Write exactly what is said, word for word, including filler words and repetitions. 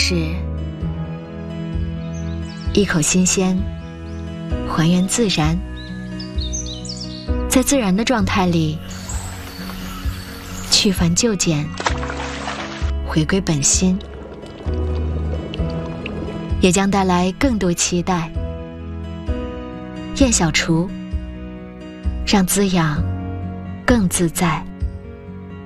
是一口新鲜，还原自然，在自然的状态里去繁就简，回归本心，也将带来更多期待。燕小厨，让滋养更自在。